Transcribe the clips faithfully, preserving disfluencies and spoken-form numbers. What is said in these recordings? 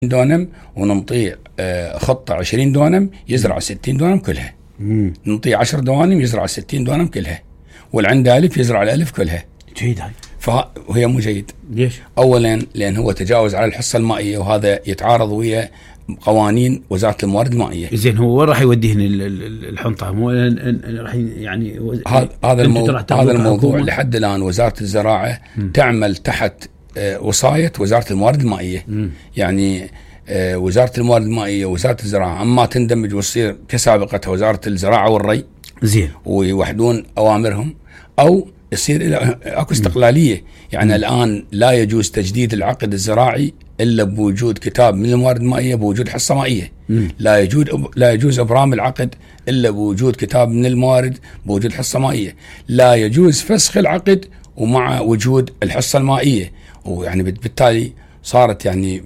دونم وننطيه خطة عشرين دونم يزرع ستين دونم كلها. مم. ننطيه عشر دوانم يزرع ستين دونم كلها، والعنده ألف يزرع الألف كلها. جيد هاي. فهي مو جيد. ليش؟ أولا لأن هو تجاوز على الحصة المائية، وهذا يتعارض ويا قوانين وزارة الموارد المائية. زين هو وين راح يوديه الحنطة؟ مو راح يعني هذا هذا الموضوع هذا الموضوع لحد الآن وزارة الزراعة م. تعمل تحت وصاية وزارة الموارد المائية. م. يعني وزارة الموارد المائية ووزارة الزراعة أما تندمج وتصير كسابقتها وزارة الزراعة والري، زين، ويوحدون أوامرهم، أو يصير إلى أكو استقلالية. يعني م. الآن لا يجوز تجديد العقد الزراعي إلا بوجود كتاب من الموارد المائية، بوجود حصة مائية. م. لا يجوز لا يجوز إبرام العقد إلا بوجود كتاب من الموارد، بوجود حصة مائية. لا يجوز فسخ العقد ومع وجود الحصة المائية. ويعني بالتالي صارت يعني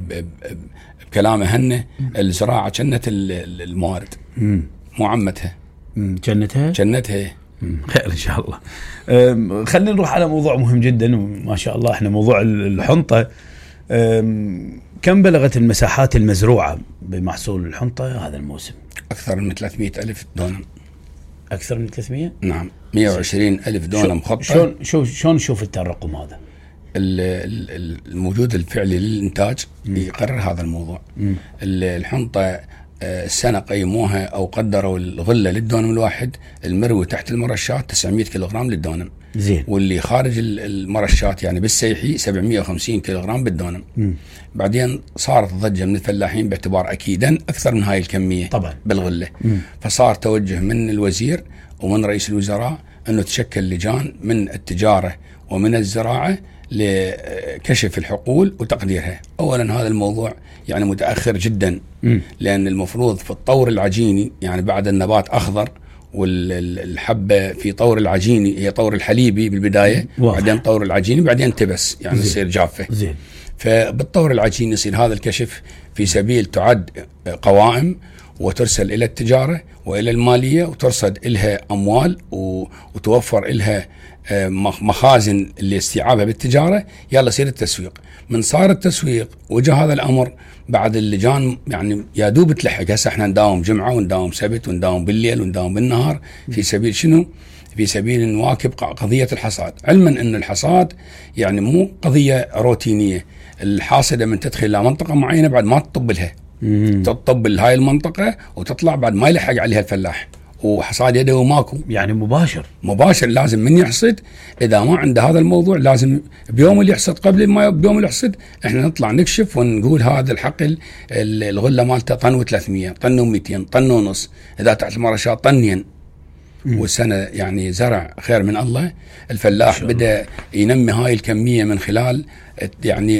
بكلامه هن الزراعة جنة الموارد، مو عمتها، جنتها جنتها. خير إن شاء الله. خلينا نروح على موضوع مهم جدا، وما شاء الله احنا موضوع الحنطة. كم بلغت المساحات المزروعة بمحصول الحنطة هذا الموسم؟ أكثر من ثلاثمئة ألف دونم. أكثر من ثلاثمئة؟ نعم، مئة وعشرين ألف دونم خطة. شلون شو شلون نشوف الرقم هذا؟ الموجود الفعلي للإنتاج م. يقرر هذا الموضوع. م. الحنطة السنة قيموها أو قدروا الغلة للدونم الواحد المروي تحت المرشات تسعمئة كيلوغرام للدونم. زين. واللي خارج المرشات يعني بالسيحي سبعمئة وخمسين كيلوغرام بالدونم. م. بعدين صارت ضجة من الفلاحين باعتبار أكيدا أكثر من هاي الكمية طبعا بالغلة. م. فصار توجه من الوزير ومن رئيس الوزراء أنه تشكل لجان من التجارة ومن الزراعة لكشف الحقول وتقديرها. أولا هذا الموضوع يعني متأخر جدا، م. لأن المفروض في الطور العجيني، يعني بعد النبات أخضر والحبة في طور العجيني هي طور الحليبي بالبداية، واضح. بعدين طور العجيني، بعدين تبس يعني يصير جافة. زين. فبالطور العجيني يصير هذا الكشف في سبيل تعد قوائم وترسل إلى التجارة وإلى المالية وترصد إلها أموال وتوفر إلها مخازن لاستيعابها بالتجارة. يلا يصير التسويق. من صار التسويق وجه هذا الأمر بعد اللجان يعني يا دوب تلحق. هسه احنا نداوم جمعة ونداوم سبت ونداوم بالليل ونداوم بالنهار في سبيل شنو؟ في سبيل نواكب قضية الحصاد، علما أن الحصاد يعني مو قضية روتينية. الحاصدة من تدخل إلى منطقة معينة بعد ما تطب لها، تطب لهاي المنطقة وتطلع بعد ما يلحق عليها الفلاح، وحصاد يده ماكو، يعني مباشر مباشر. لازم من يحصد إذا ما عنده هذا الموضوع لازم بيوم اللي يحصد قبل ما بيوم اللي يحصد احنا نطلع نكشف ونقول هذا الحقل الغلة مالته طن وثلاثمية، طن ومئتين، طن ونص، إذا تحت المرشات طنين. والسنة يعني زرع خير من الله. الفلاح بدأ ينمي هاي الكمية من خلال يعني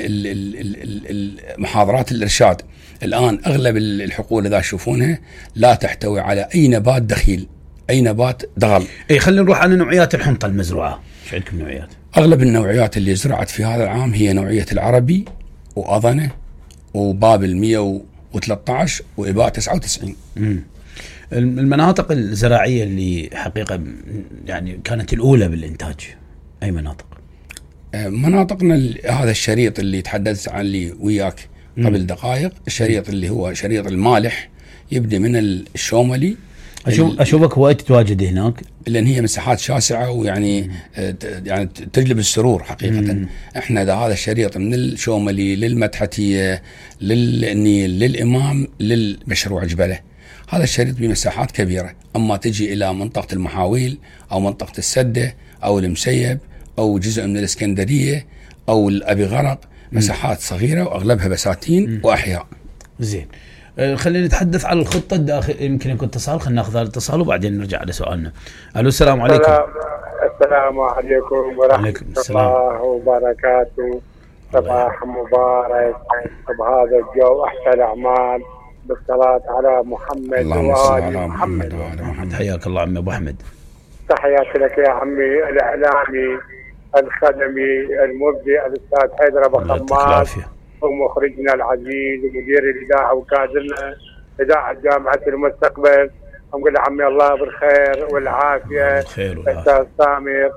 محاضرات الإرشاد. الآن أغلب الحقول إذا تشوفونها لا تحتوي على أي نبات دخيل، أي نبات دغل. إيه خلينا نروح على نوعيات الحنطة المزروعة. شو عندكم نوعيات؟ أغلب النوعيات اللي زرعت في هذا العام هي نوعية العربي وأضنة وبابل مئة وثلاثة عشر وإباء تسعة وتسعين. امم المناطق الزراعية اللي حقيقة يعني كانت الأولى بالإنتاج أي مناطق؟ مناطقنا هذا الشريط اللي تحدثت عنه وياك قبل دقائق، الشريط اللي هو شريط المالح يبدأ من الشوملي. أشوف أشوفك وايد تتواجد هناك لأن هي مساحات شاسعة ويعني يعني تجلب السرور حقيقة. مم. احنا ده هذا الشريط من الشوملي للمدحتية للنيل للإمام للمشروع جبلة، هذا الشريط بمساحات كبيرة. أما تجي إلى منطقة المحاويل أو منطقة السدة أو المسيب أو جزء من الإسكندرية أو الأبي غرق، مساحات صغيرة وأغلبها بساتين م. وأحياء. زين. أه خلينا نتحدث على الخطة الداخل. يمكن يكون اتصال، خلينا ناخذ الاتصال وبعدين نرجع على سؤالنا. ألو السلام عليكم. السلام عليكم ورحمة الله وبركاته. صباح مبارك بهذا الجو، أحسن الأعمال بالصلاة على محمد وآل محمد. محمد حياك الله عمي أبو أحمد. تحياتي لك يا عمي الإعلامي الخدمي المبدع الأستاذ حيدر أبو خمار ومخرجنا العزيز ومدير الإذاعة وكادرنا إذاعة جامعة المستقبل. نقول عمي الله بالخير والعافية. أستاذ سامر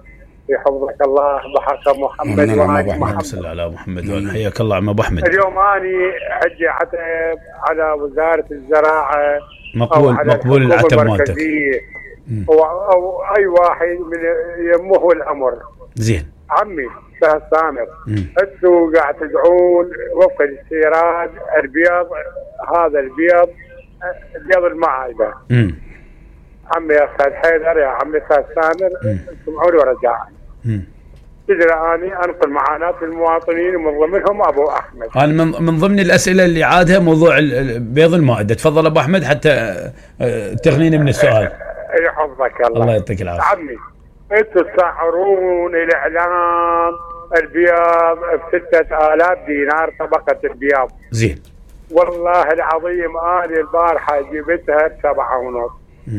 يحفظك الله بحق محمد وعلى محمد. صلى الله على محمد. حياك الله عم ابو احمد. اليوم اني حجي عتب على وزاره الزراعه مقبول مقبول العتب مالتك او, أو اي واحد من يمه الامر. زين عمي استاذ سامر، انتوا قاعد تدعون وفق الاستيراد البيض، هذا البيض بيض المعايده. عمي يا استاذ حيدر، يا عمي استاذ سامر، اسمعوا لي ورجاء. تدري اني انقل معاناه المواطنين ومن ضمنهم ابو احمد. انا من من ضمن الاسئله اللي عادها موضوع بيض المائده. تفضل ابو احمد حتى تغنينا من السؤال. يحفظك الله. الله يعطيك العافيه. عمي انتم تسعرون الاعلام البيض ب ستة آلاف دينار طبقه البيض. زين. والله العظيم انا البارحه جبتها بسبعة ونص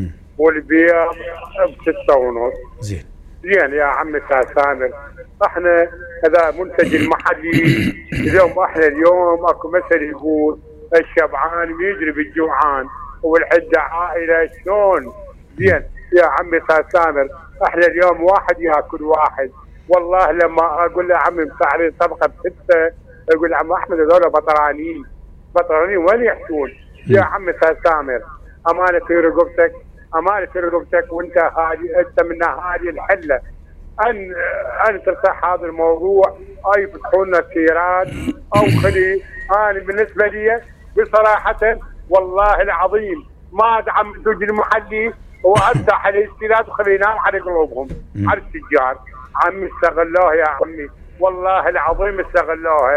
والبيض بستة ونص. زين. زين يا عمي استاذ سامر، احنا هذا منتج المحلي. اليوم احنا اليوم اكو مثل يقول الشبعان يجري بالجوعان والحده عائله شلون. زين يا عمي استاذ سامر، احنا اليوم واحد ياكل واحد. والله لما اقول له عمي مسعرين طبقه بسته، يقول عم احمد هذول بطرانيين بطرانيين وين يحسون؟ يا عمي استاذ سامر، امانه في رقبتك، امانه في رقبتك، وانت هادي، انت من هذه الحله ان ان ترتاح هذا الموضوع. اي فتحوا لنا استيراد او خلي. انا بالنسبه لي بصراحه والله العظيم ما ادعم الزوج المحلي وافتح الاستيراد وخليناهم على قلوبهم على التجار. عمي استغلوه يا عمي، والله العظيم استغلوها.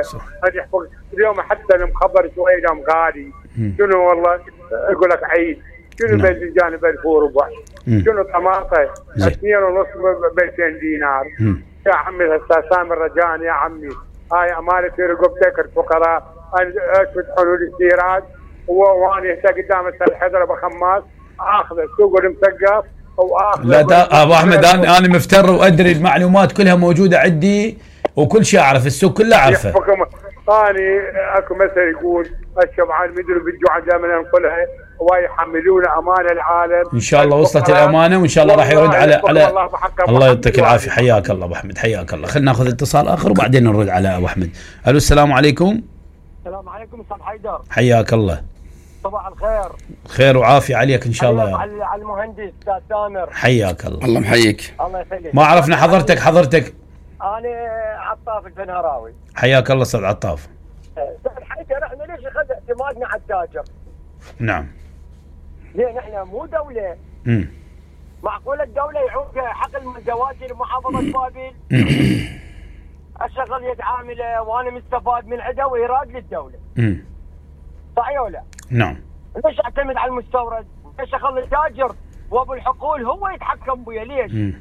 اليوم حتى المخبر شوي اليوم غالي. شنو والله يقول لك عيد، شنو بين الجانب ألف وربع، شنو طماطه اثنين ونص مئتين دينار. يا عمي الاستاذ سامر رجاني يا عمي، هاي امانه في رقبتك الفقراء ان تفتحون الاستيراد. وانا هسه قدام استاذ حيدر ابو خماس اخذ السوق المثقف واخذ. لا ابو احمد، انا انا مفتر وادري المعلومات كلها موجوده عندي وكل شيء اعرف، السوق كله اعرفه. ثاني اكو مثل يقول الشبعان مدري بالجوع دائما ننقلها ويحملون امانه العالم. ان شاء الله وصلت الامانه وان شاء الله راح يرد على على الله, الله يعطيك العافيه. حياك الله ابو احمد، حياك الله. خلينا ناخذ اتصال اخر وبعدين نرد على ابو احمد. الو السلام عليكم. السلام عليكم استاذ حيدر. حياك الله. صباح الخير. خير وعافيه عليك ان شاء الله يا رب. على المهندس استاذ سامر. حياك الله. الله محييك. الله يخليك. ما عرفنا حضرتك حضرتك انا عطاف الفنهراوي. حياك الله استاذ عطاف. استاذ حيدر، احنا ليش اخذ اعتمادنا على التاجر؟ نعم. ليه نحن مو دوله؟ امم معقول الدوله يعوق حقل من دواجن محافظه بابل؟ اشغل يد عامله وانا مستفاد من عده وايراد للدوله. امم صحيح ولا؟ نعم. ليش اعتمد على المستورد؟ ليش اخلي التاجر وابو الحقول هو يتحكم بيا؟ ليش؟ امم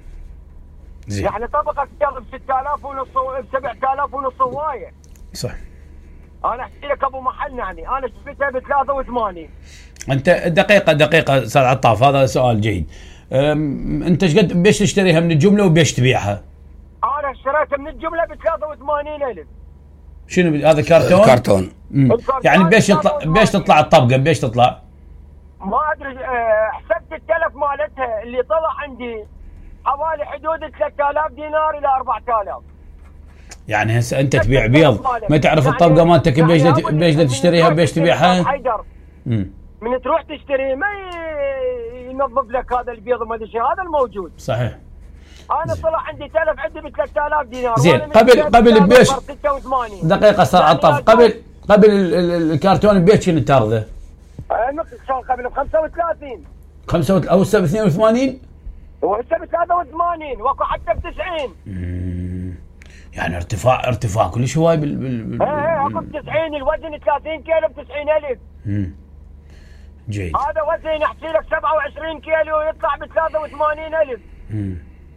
زين. يعني طبقه ب ستة آلاف ونص ب سبعة آلاف ونص هوايه. صح. انا احكي لك ابو محل، يعني انا شفتها ب ثلاثة وثمانين. انت دقيقه دقيقه استاذ عطاف، هذا سؤال جيد. انت ايش قد بيش تشتريها من الجمله وبيش تبيعها؟ انا اشتريتها من الجمله ب ثلاثة وثمانين ألف. شنو هذا كرتون؟ كرتون. يعني بيش يطلع بيش تطلع الطبقه بيش تطلع؟ ما ادري. أه حسبت التلف مالتها اللي طلع عندي حوالي حدود ثلاثة آلاف دينار الى أربعة آلاف. يعني هسه انت تبيع بيض ما تعرف يعني الطبقه مالتك يعني بيش بيش تشتريها بيش تبيعها؟ حيدر من تروح تشتري ما ينظف لك هذا البيض وما ادري شيء، هذا الموجود. صحيح. انا طلع عندي تلف عندي ب ثلاثة آلاف دينار. زين. قبل قبل بيش دقيقه استاذ عطاف، قبل قبل الكرتون بيش شنو تاخذه؟ شلون قبل ب خمسة وثلاثين. خمسة او هسه ب اثنين وثمانين؟ هو هسه ب ثلاثة وثمانين واكو حتى ب تسعين. امم يعني ارتفاع ارتفاع كلش هواي بال بال ايه ايه اكو ب تسعين، الوزن ثلاثين كيلو ب تسعين ألف. امم جيد. هذا وزن احكي لك سبعة وعشرين كيلو يطلع ب ثلاثة وثمانين ألف. امم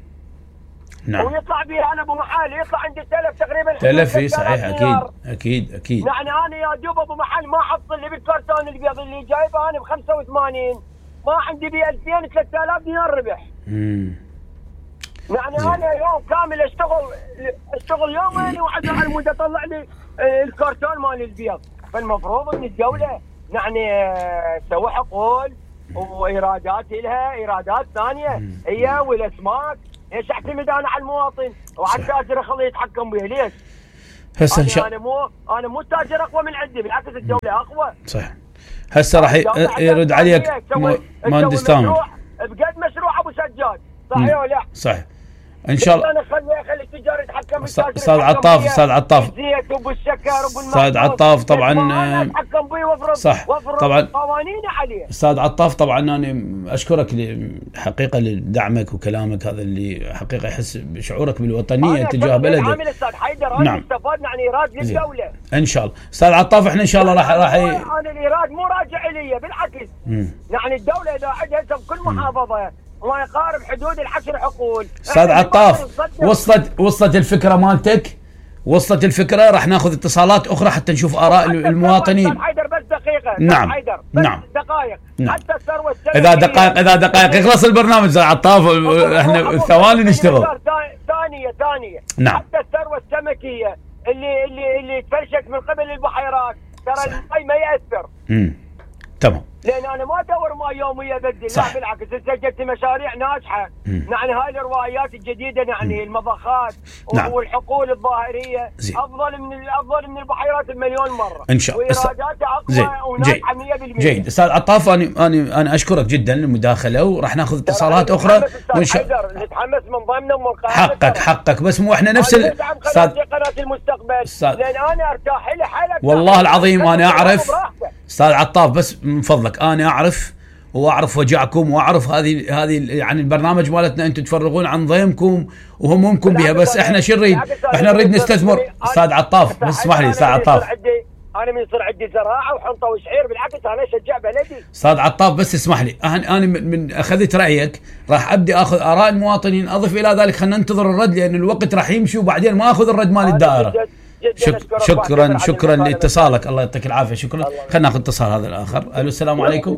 نعم. ويطلع به انا ابو محل يطلع عندي تلف تقريبا تلف. اي صحيح. اكيد اكيد اكيد. يعني انا يا دوب ابو محل ما احصل لي بالكرتون البيض اللي جايبه انا ب خمسة وثمانين، ما عندي ب ألفين ثلاثة آلاف دينار ربح. امم يعني زي. انا يوم كامل اشتغل اشتغل يومين وعد على المود اطلع لي الكرتون مال البيض. فالمفروض ان الدوله يعني تسوي حقول وايرادات لها، ايرادات ثانيه هي والاسماك ليش اعتمد انا على المواطن وعلى التاجر اخليه يتحكم به؟ ليش؟ هسه ان شاء انا مو انا مو تاجر اقوى من عندي، بالعكس الدوله اقوى. صح. هسه راح يرد عليك مهندس تامر بقد مشروع ابو سجاد، صحيح ولا لا؟ صح ان شاء الله. انا خلي اخلي التجار يتحكم، استاذ عطاف استاذ عطاف بالزيت وبالسكر استاذ عطاف طبعا اتحكم به وافرض صح طبعا قوانين عليه. استاذ عطاف طبعا انا اشكرك حقيقه لدعمك وكلامك هذا اللي حقيقه يحس بشعورك بالوطنيه تجاه بلدك. عامل استاذ حيدر نعم استفدنا عن ايراد للدوله ان شاء الله. استاذ عطاف احنا ان شاء الله راح راح ي... انا الايراد مو راجع لي، بالعكس يعني الدوله اذا عندها بكل محافظه ما يقارب حدود العشر حقول. استاذ عطاف وصلت وصلت الفكره مالتك، وصلت الفكره. راح ناخذ اتصالات اخرى حتى نشوف اراء المواطنين. حيدر بس دقيقه. نعم حيدر بس نعم دقائق. نعم. حتى الثروه اذا دقائق اذا دقائق يخلص البرنامج استاذ عطاف، احنا ثواني نشتغل. ثانيه ثانيه نعم. حتى الثروه السمكيه اللي اللي اللي تفرشت من قبل البحيرات ترى المي ما ياثر. امم تمام. لان انا ما ادور ماء يوميه بدل، لا بالعكس سجلت مشاريع ناجحه. يعني هاي الروايات الجديده يعني المضخات نعم. والحقول الظاهريه زي. افضل من افضل من البحيرات بمليون مره ان شاء الله، وايراداتها اقوى وناجحه مية بالمية. جيد استاذ عطاف، انا انا انا اشكرك جدا للمداخله، وراح ناخذ اتصالات اخرى وان شاء الله نتحمس من ضمن ومن حقك حقك بس مو احنا نفس استاذ قناه المستقبل لان انا ارتاح لي حالك والله العظيم. انا اعرف استاذ عطاف بس من فضلك انا اعرف واعرف وجعكم واعرف هذه هذه يعني البرنامج مالتنا انتم تفرغون عن ضيمكم وهمومكم بها، بس احنا شو نريد؟ احنا نريد نستثمر. استاذ عطاف بس اسمح لي استاذ عطاف، انا من يصير عندي زراعه وحنطه وشعير بالعكس انا اشجع بلدي. استاذ عطاف بس اسمح لي، انا من اخذت رايك راح ابدي اخذ اراء المواطنين، اضف الى ذلك خلينا ننتظر الرد لان الوقت راح يمشي وبعدين ما اخذ الرد مال الدائره. شك شكرا شكرا لاتصالك، الله يعطيك العافيه. شكرا. خلينا ناخذ اتصال هذا الاخر. الو السلام عليكم.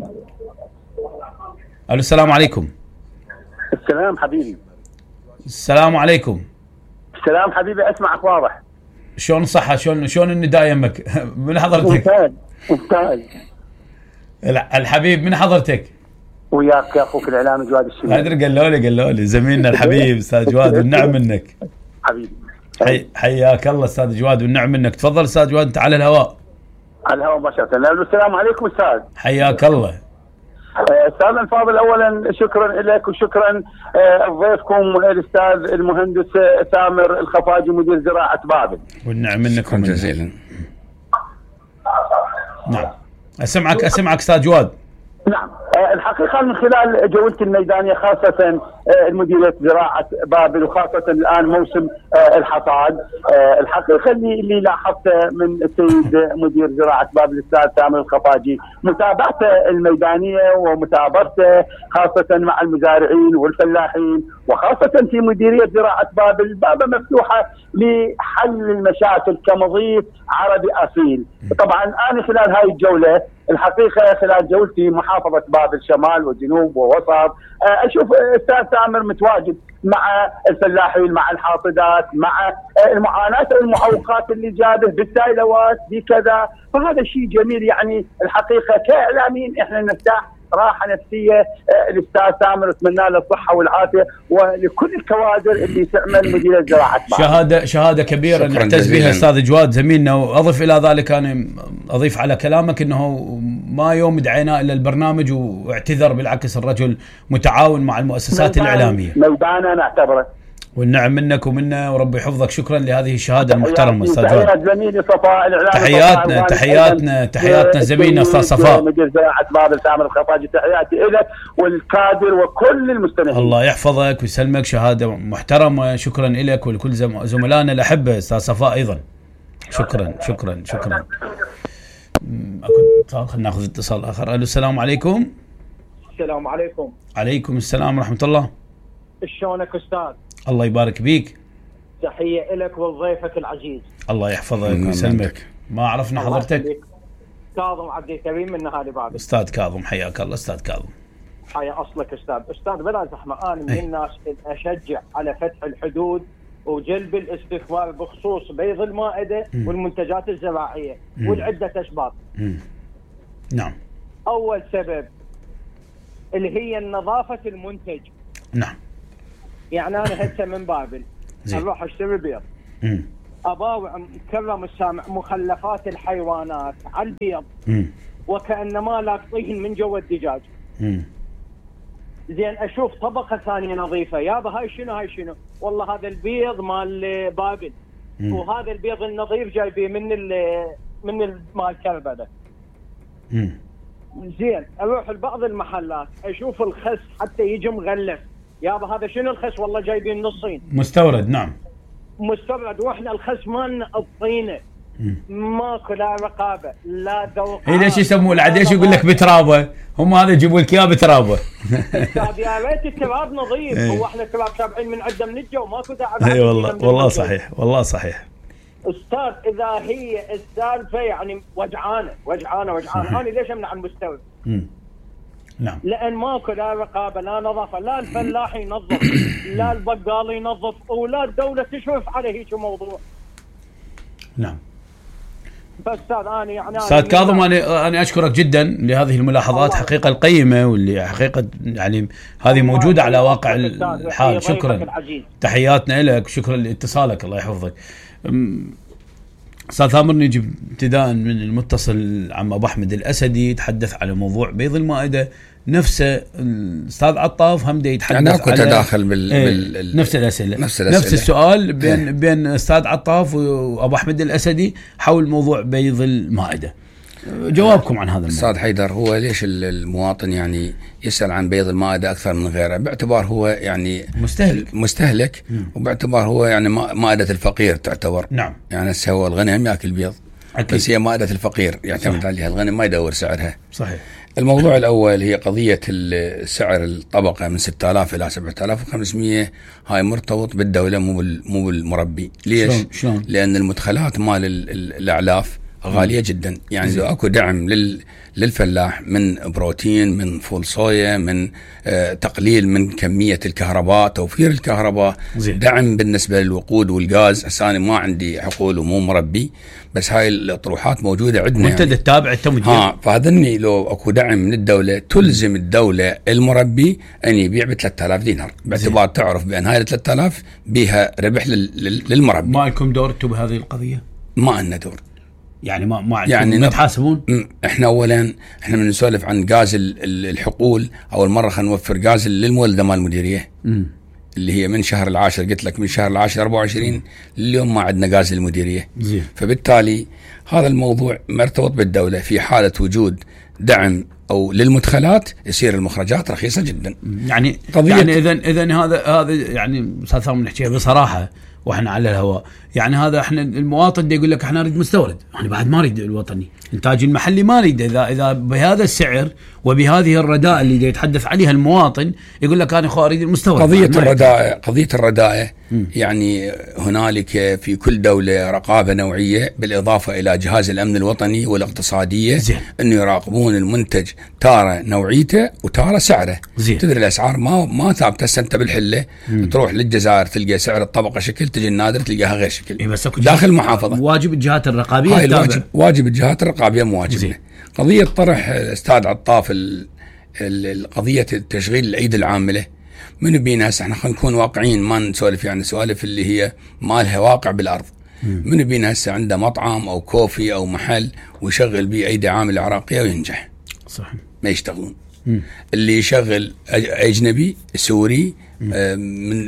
الو السلام عليكم. السلام حبيبي. السلام عليكم. السلام حبيبي، اسمعك واضح. شلون صحة؟ شلون شلون النداء يمك؟ من حضرتك؟ ممتاز ممتاز. الحبيب من حضرتك؟ وياك يا اخوك الاعلامي جواد الشميري. ادري قالوا لي قالوا لي زميلنا الحبيب استاذ جواد والنعم منك. حبيبي. حي حياك الله استاذ جواد والنعم منك. تفضل استاذ جواد انت على الهواء. على الهواء مباشرة. السلام عليكم استاذ. حياك الله. استاذ الفاضل، اولا شكرا لك وشكرا ضيفكم الاستاذ المهندس سامر الخفاجي مدير زراعه بابل. والنعم منكم جزيلا. نعم اسمعك اسمعك استاذ جواد. نعم الحقيقه من خلال جولتي الميدانيه خاصه مديريه زراعه بابل وخاصه الان موسم الحصاد، الحقيقه اللي اللي لاحظته من السيد مدير زراعه بابل الاستاذ سامر الخفاجي متابعته الميدانيه ومتابعته خاصه مع المزارعين والفلاحين وخاصه في مديريه زراعه بابل. بابها مفتوحه لحل المشاكل كمضيف عربي اصيل. طبعا انا خلال هاي الجوله الحقيقه خلال جولتي محافظه بابل شمال وجنوب ووسط اشوف استاذ سامر متواجد مع الفلاحين مع الحاصدات مع المعاناه والمعوقات اللي جابه بالسايلوات بكذا، فهذا شيء جميل. يعني الحقيقه كاعلاميين احنا نرتاح راحه نفسيه. الاستاذ سامر اتمنى له الصحه والعافيه ولكل الكوادر اللي تعمل مديريه زراعه بابل. شهاده شهاده كبيره نعتز بها استاذ جواد زميلنا. واضف الى ذلك انا اضيف على كلامك انه ما يوم دعينا الى البرنامج واعتذر، بالعكس الرجل متعاون مع المؤسسات الاعلاميه. ميدانا نعتبره. والنعم منك ومنا وربي يحفظك. شكرا لهذه الشهاده المحترمه استاذ جواد. تحياتنا تحياتنا تحياتنا زميلنا استاذ صفاء مدير زراعه بابل سامر الخفاجي. تحياتي لك والكادر وكل المستمعين. الله يحفظك ويسلمك. شهاده محترمه. شكرا لك ولكل زملائنا الاحبه استاذ صفاء ايضا. شكرا شكرا شكرا. اكو اتصال، خلينا ناخذ اتصال اخر. الو السلام عليكم. السلام عليكم. عليكم السلام ورحمه الله. شلونك استاذ؟ الله يبارك بيك. تحيه لك ولضيفك العزيز. الله يحفظك ويسلمك. ما عرفنا حضرتك. كاظم عبد الكريم من نهاري بابل. استاذ كاظم حياك الله. استاذ كاظم حيا اصلك استاذ. استاذ بلا زحمه، انا من ايه؟ الناس اشجع على فتح الحدود وجلب الاستثمار بخصوص بيض المائده م. والمنتجات الزراعيه والعده اسباب. نعم. اول سبب اللي هي نظافه المنتج. نعم. يعني انا هسه من بابل اروح اشتري بيض، اباوع كرم السامع مخلفات الحيوانات على البيض وكانما لاقطين من جوا الدجاج. مم. زين اشوف طبقه ثانيه نظيفه، يابا هاي شنو هاي شنو؟ والله هذا البيض مال بابل. مم. وهذا البيض النظيف جايبيه من ال من ال مال كربلاء. زين اروح لبعض المحلات اشوف الخس حتى يجي مغلف، يابا هذا شنو الخس؟ والله جايبين نصين مستورد. نعم مستورد، واحنا الخس مالنا الطينه ماكو لا رقابه لا ذوق. اي ليش يسموه العديش يقول لك بترابه؟ هم هذا يجيبوا لك اياه بترابه. استاذ يا ريت التراب نظيف. هو احنا تراب شابعين من عده من الجو، ماكو داعي. اي والله والله صحيح والله صحيح استاذ. اذا هي السالفه يعني وجعانه وجعانه وجعانه، انا ليش امنع المستورد؟ نعم. لان ماكو لا رقابه لا نظافه، لا الفلاح ينظف لا البقال ينظف ولا الدوله تشرف على هيك موضوع. نعم. فاستاذ انا يعني استاذ كاظم انا انا اشكرك جدا لهذه الملاحظات حقيقه القيمه، واللي حقيقه يعني هذه موجوده على واقع الحال. شكرا، تحياتنا لك، شكرا لاتصالك، الله يحفظك. استاذ ثامر، نجي ابتداء من المتصل عم ابو احمد الاسدي يتحدث على موضوع بيض المائده نفسه. الاستاذ عطاف هم دا يتحدث يعني اكو على تداخل بال... ايه بال... نفس الاسئله نفس الاسئله نفس السؤال بين ايه. بين استاذ عطاف وابو احمد الاسدي حول موضوع بيض المائده. جوابكم عن هذا الموضوع. استاذ حيدر، هو ليش المواطن يعني يسال عن بيض المائده اكثر من غيره؟ باعتبار هو يعني مستهلك مستهلك م. وباعتبار هو يعني مائده الفقير تعتبر. نعم. يعني هسه هو الغنم ياكل بيض أكيد. بس هي مائده الفقير يعتمد عليها، الغنم ما يدور سعرها. صحيح. الموضوع الأول هي قضية سعر الطبقة من ستة آلاف إلى سبعة آلاف وخمسمية، هاي مرتبط بالدولة مو مو بالمربي. ليش؟ شلون؟ شلون؟ لأن المدخلات مال الأعلاف غالية جدا، يعني إذا أكو دعم لل للفلاح من بروتين، من فول صويا، من آه تقليل من كمية الكهرباء، توفير الكهرباء، زين. دعم بالنسبة للوقود والغاز. هسه أنا ما عندي حقول ومو مربي، بس هاي الطروحات موجودة عندنا. وانت يعني تتابع التمويل. ها فهذني لو اكو دعم من الدولة تلزم الدولة المربي ان يبيع ب ثلاثة آلاف دينار، باعتبار تعرف بان هاي ثلاثة آلاف بيها ربح للمربي. ما لكم دور انتم بهذه القضية؟ ما عندنا دور، يعني ما ما يعني ما تحاسبون؟ احنا اولا احنا بنسولف عن غاز الحقول. اول مرة خلينا نوفر غاز للمولدة مال المديرية م. اللي هي من شهر العاشر، قلت لك من شهر العاشر أربعة وعشرين اليوم ما عندنا غاز المديرية. زين. فبالتالي هذا الموضوع مرتبط بالدولة. في حالة وجود دعم او للمدخلات يصير المخرجات رخيصة جدا. يعني قضية يعني اذا اذا هذا هذا يعني استاذ ثامر نحكيها بصراحة واحنا على الهواء، يعني هذا احنا المواطن دي يقول لك احنا نريد مستورد، احنا بعد ما نريد الوطني، الانتاج المحلي ما نريد. اذا اذا بهذا السعر وبهذه الرداء اللي يتحدث عليها المواطن يقول لك انا خو اريد المستورد. قضية الرداء قضية الرداء يعني هنالك في كل دولة رقابة نوعية بالاضافة الى جهاز الامن الوطني والاقتصادية. زين. انه يراقبون المنتج تارة نوعيته وتارة سعره. زين. تدري الاسعار ما ما ثابتة. انت بالحلة مم. تروح للجزائر تلقى سعر الطبقة شكل، تجي النادر تلقاها غير شكل. إيه بس داخل المحافظة واجب الجهات الرقابية. هاي الواجب واجب الجهات الرقابية مواجبنا. قضية طرح الاستاذ عطاف القضية التشغيل الايدي العاملة من بينا هسه احنا خلينا نكون واقعيين، ما نسولف يعني سوالف اللي هي ما لها واقع بالارض. مم. من بينا هسه عنده مطعم او كوفي او محل ويشغل بيه ايدي عاملة عراقية وينجح. صح. ما يشتغلون. مم. اللي يشغل اجنبي سوري آه من